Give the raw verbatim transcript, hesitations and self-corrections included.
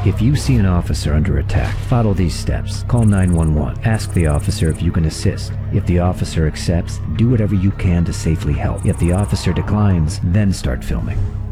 If you see an officer under attack, follow these steps. Call nine one one. Ask the officer if you can assist. If the officer accepts, do whatever you can to safely help. If the officer declines, then start filming.